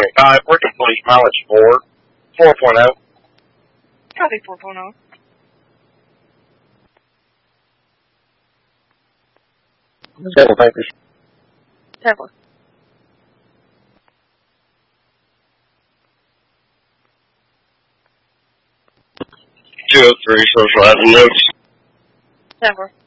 We're complete. Mileage 4.0. Copy 4.0. Several papers. Several. Socializing notes. Several.